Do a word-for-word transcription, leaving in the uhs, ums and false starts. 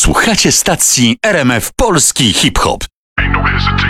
Słuchacie stacji R M F Polski Hip Hop. Ain't no hesitation.